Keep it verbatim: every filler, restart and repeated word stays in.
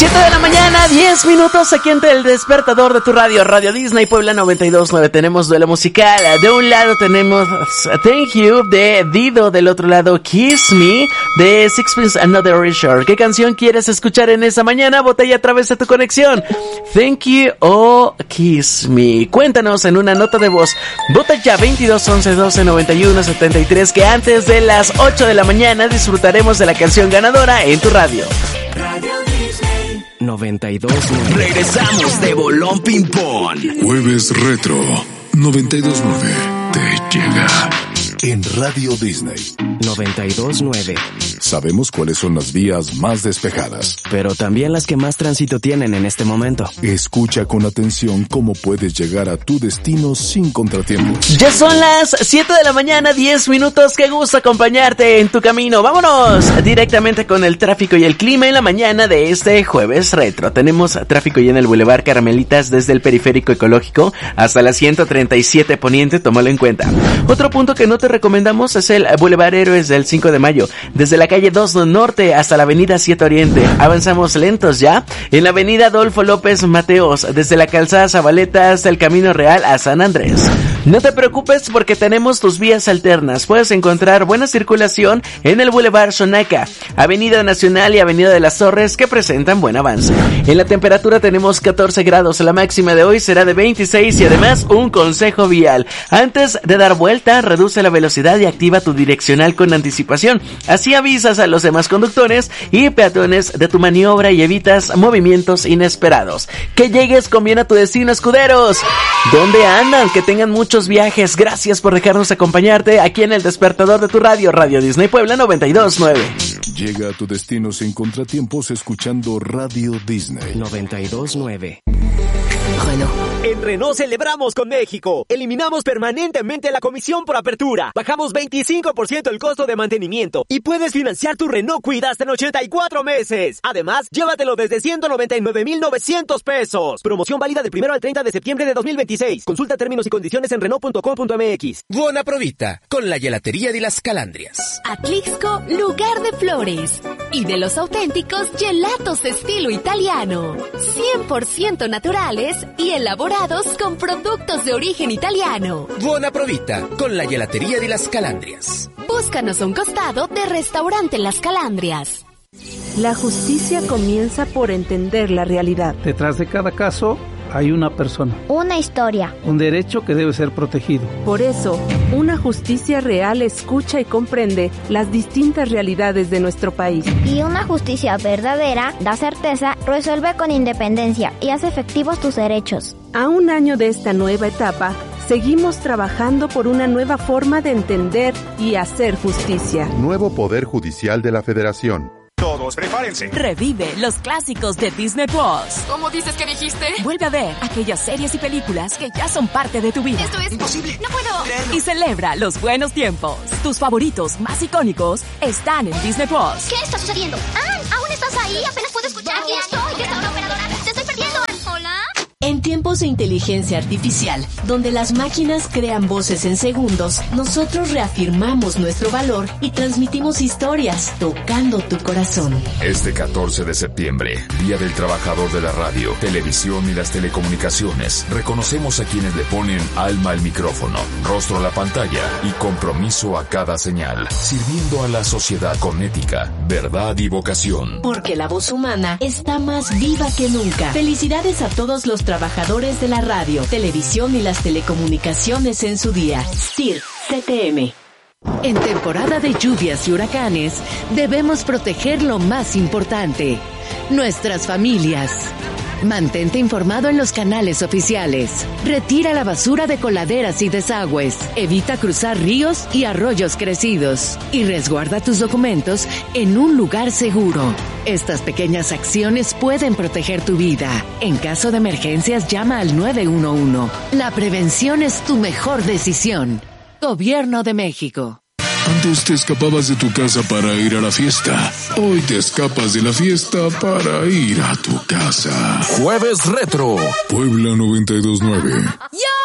siete de la mañana, diez minutos aquí entre el despertador de tu radio, Radio Disney Puebla noventa y dos punto nueve. Tenemos duelo musical. De un lado tenemos Thank You de Dido, del otro lado Kiss Me de Sixpence Another Richard. ¿Qué canción quieres escuchar en esa mañana? Botella a través de tu conexión. Thank You o Kiss Me. Cuéntanos en una nota de voz. Vota ya veintidós once doce noventa y uno setenta y tres, que antes de las ocho de la mañana disfrutaremos de la canción ganadora en tu radio. Radio Disney noventa y dos punto nueve. Regresamos de Bolón Ping Pong. Jueves Retro noventa y dos punto nueve te llega en Radio Disney noventa y dos punto nueve. Sabemos cuáles son las vías más despejadas, pero también las que más tránsito tienen en este momento. Escucha con atención cómo puedes llegar a tu destino sin contratiempos. Ya son las siete de la mañana, diez minutos. Qué gusto acompañarte en tu camino. Vámonos directamente con el tráfico y el clima en la mañana de este jueves retro. Tenemos tráfico ya en el Boulevard Carmelitas desde el Periférico Ecológico hasta la ciento treinta y siete Poniente, tómalo en cuenta. Otro punto que no te recomendamos es el Boulevard Héroes del cinco de mayo, desde la calle dos Norte hasta la avenida siete Oriente. Avanzamos lentos ya en la avenida Adolfo López Mateos, desde la calzada Zabaleta hasta el Camino Real a San Andrés. No te preocupes porque tenemos tus vías alternas. Puedes encontrar buena circulación en el Boulevard Xonaca, Avenida Nacional y Avenida de las Torres, que presentan buen avance. En la temperatura tenemos catorce grados, la máxima de hoy será de veintiséis y además un consejo vial. Antes de dar vuelta, reduce la velocidad y activa tu direccional con anticipación. Así avisas a los demás conductores y peatones de tu maniobra y evitas movimientos inesperados. Que llegues con bien a tu destino, escuderos. ¿Dónde andan? Que tengan muchos viajes. Gracias por dejarnos acompañarte aquí en el despertador de tu radio, Radio Disney Puebla noventa y dos punto nueve. Llega a tu destino sin contratiempos escuchando Radio Disney noventa y dos punto nueve. Renault. En Renault celebramos con México. Eliminamos permanentemente la comisión por apertura. Bajamos veinticinco por ciento el costo de mantenimiento. Y puedes financiar tu Renault Kwid hasta en ochenta y cuatro meses. Además, llévatelo desde ciento noventa y nueve mil novecientos pesos. Promoción válida del primero al treinta de septiembre de dos mil veintiséis. Consulta términos y condiciones en Renault punto com punto m x. Buona Provita, con la gelatería de las Calandrias. Atlixco, lugar de flores. Y de los auténticos gelatos de estilo italiano. cien por ciento naturales y elaborados con productos de origen italiano. Buona Provita, con la gelatería de las Calandrias. Búscanos a un costado de Restaurante Las Calandrias. La justicia comienza por entender la realidad. Detrás de cada caso hay una persona. Una historia. Un derecho que debe ser protegido. Por eso, una justicia real escucha y comprende las distintas realidades de nuestro país. Y una justicia verdadera da certeza, resuelve con independencia y hace efectivos tus derechos. A un año de esta nueva etapa, seguimos trabajando por una nueva forma de entender y hacer justicia. Nuevo Poder Judicial de la Federación. Todos prepárense. Revive los clásicos de Disney Plus. ¿Cómo dices que dijiste? Vuelve a ver aquellas series y películas que ya son parte de tu vida. Esto es imposible. No puedo. Y celebra los buenos tiempos. Tus favoritos más icónicos están en Disney Plus. ¿Qué está sucediendo? ¡Ann! ¿Aún estás ahí? Apenas puedo escuchar. Aquí estoy. ¿Está una operadora? Te estoy perdiendo, Ann. ¿Hola? En tiempos de inteligencia artificial, donde las máquinas crean voces en segundos, nosotros reafirmamos nuestro valor y transmitimos historias, tocando tu corazón. Este catorce de septiembre, Día del Trabajador de la Radio, Televisión y las Telecomunicaciones, reconocemos a quienes le ponen alma al micrófono, rostro a la pantalla y compromiso a cada señal, sirviendo a la sociedad con ética, verdad y vocación. Porque la voz humana está más viva que nunca. Felicidades a todos los trabajadores de la radio, televisión y las telecomunicaciones en su día. S I R, C T M. En temporada de lluvias y huracanes, debemos proteger lo más importante, nuestras familias. Mantente informado en los canales oficiales. Retira la basura de coladeras y desagües. Evita cruzar ríos y arroyos crecidos. Y resguarda tus documentos en un lugar seguro. Estas pequeñas acciones pueden proteger tu vida. En caso de emergencias, llama al nueve uno uno. La prevención es tu mejor decisión. Gobierno de México. Antes te escapabas de tu casa para ir a la fiesta. Hoy te escapas de la fiesta para ir a tu casa. Jueves Retro. Puebla noventa y dos punto nueve.